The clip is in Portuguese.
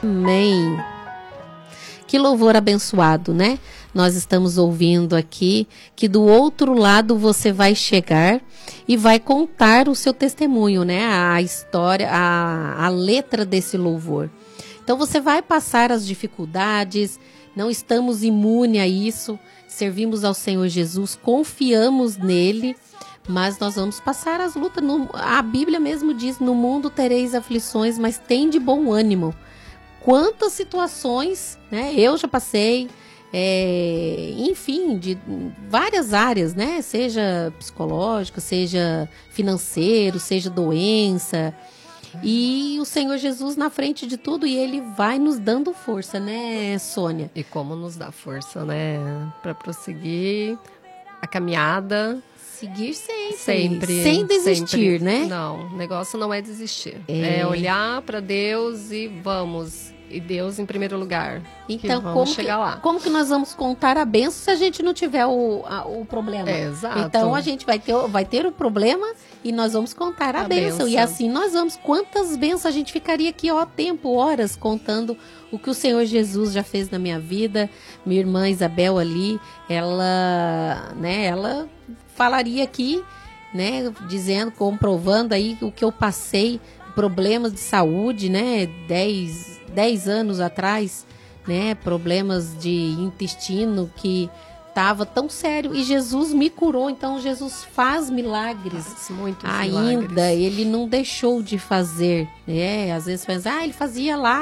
Amém. Que louvor abençoado, né? Nós estamos ouvindo aqui que do outro lado você vai chegar e vai contar o seu testemunho, né? A história, a letra desse louvor. Então você vai passar as dificuldades, não estamos imunes a isso, servimos ao Senhor Jesus, confiamos nele, mas nós vamos passar as lutas. A Bíblia mesmo diz, no mundo tereis aflições, mas tem de bom ânimo. Quantas situações, né? Eu já passei, enfim, de várias áreas, né? Seja psicológico, seja financeiro, seja doença. E o Senhor Jesus na frente de tudo, e Ele vai nos dando força, né, Sônia? E como nos dá força, né? Para prosseguir a caminhada. Seguir sempre. Sem desistir, sempre. Né? Não, o negócio não é desistir. É olhar para Deus e vamos. E Deus em primeiro lugar. Então, vamos chegar lá. Como que nós vamos contar a bênção se a gente não tiver o problema? Exato. Então, a gente vai ter o problema e nós vamos contar a bênção. E assim nós vamos. Quantas bênçãos a gente ficaria aqui, horas, contando o que o Senhor Jesus já fez na minha vida. Minha irmã Isabel ali, ela falaria aqui, né, dizendo, comprovando aí o que eu passei, problemas de saúde, né, 10 anos atrás, né, problemas de intestino que estava tão sério e Jesus me curou. Então Jesus faz milagres, muitos ainda milagres. Ele não deixou de fazer, né? Às vezes pensa, ele fazia lá